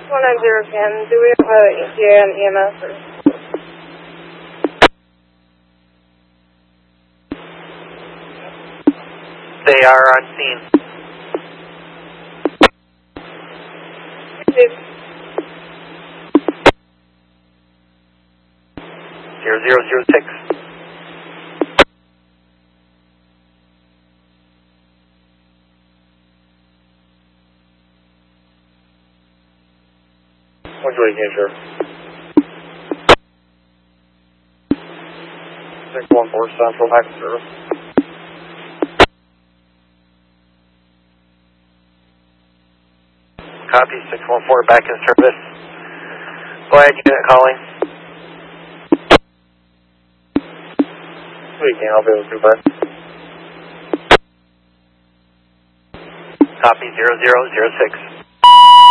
19010. Do we have an ETA and EMS? Or? They are on scene. 0006. Which way again, sir? 614 Central, active service. Copy, 614 back in service. Go ahead, unit calling. We can, I'll be able to do that. Copy, 0006.